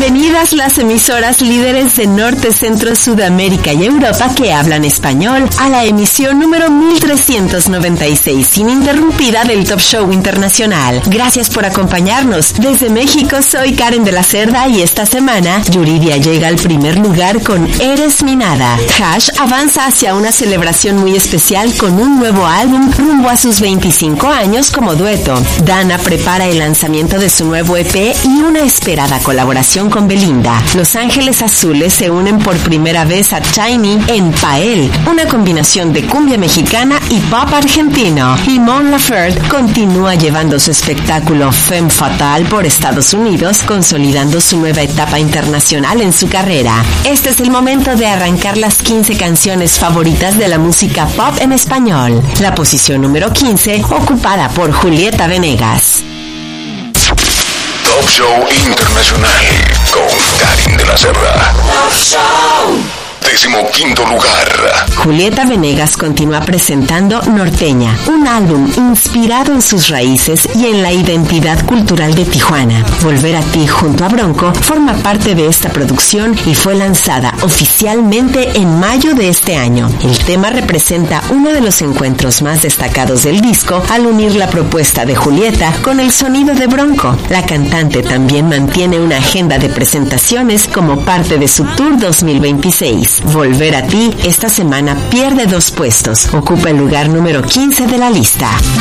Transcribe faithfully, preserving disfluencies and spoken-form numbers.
Bienvenidas las emisoras líderes de Norte, Centro, Sudamérica y Europa que hablan español a la emisión número mil trescientos noventa y seis ininterrumpida del Top Show Internacional. Gracias por acompañarnos. Desde México soy Karen de la Cerda y esta semana Yuridia llega al primer lugar con Eres mi nada. Hash avanza hacia una celebración muy especial con un nuevo álbum rumbo a sus veinticinco años como dueto. Dana prepara el lanzamiento de su nuevo E P y una esperada colaboración con Belinda. Los Ángeles Azules se unen por primera vez a Tiny en Pael, una combinación de cumbia mexicana y pop argentino. Y Mon Laferte continúa llevando su espectáculo Femme Fatale por Estados Unidos, consolidando su nueva etapa internacional en su carrera. Este es el momento de arrancar las quince canciones favoritas de la música pop en español. La posición número quince, ocupada por Julieta Venegas. Top Show Internacional con Karen de la Cerda. Top Show. Decimoquinto lugar. Julieta Venegas continúa presentando Norteña, un álbum inspirado en sus raíces y en la identidad cultural de Tijuana. Volver a ti junto a Bronco forma parte de esta producción y fue lanzada oficialmente en mayo de este año. El tema representa uno de los encuentros más destacados del disco al unir la propuesta de Julieta con el sonido de Bronco. La cantante también mantiene una agenda de presentaciones como parte de su Tour dos mil veintiséis. Volver a ti esta semana pierde dos puestos. Ocupa el lugar número quince de la lista.